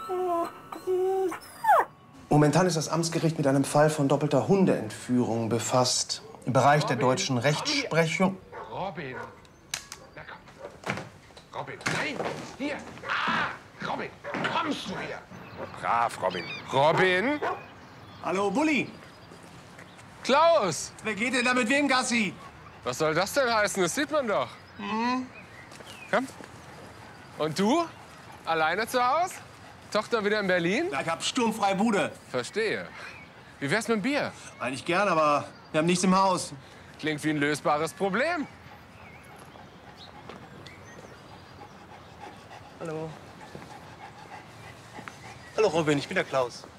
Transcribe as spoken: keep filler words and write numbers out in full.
Momentan ist das Amtsgericht mit einem Fall von doppelter Hundeentführung befasst. Im Bereich der deutschen Rechtsprechung. Robin! Na komm. Robin, nein! Hier! Ah! Robin, kommst du hier? Brav, Robin. Robin? Hallo, Bulli. Klaus! Wer geht denn da mit wem Gassi? Was soll das denn heißen? Das sieht man doch. Mhm. Komm. Und du? Alleine zu Hause? Tochter wieder in Berlin? Ja, ich hab sturmfreie Bude. Verstehe. Wie wär's mit dem Bier? Eigentlich gern, aber wir haben nichts im Haus. Klingt wie ein lösbares Problem. Hallo. Hallo, Robin, ich bin der Klaus.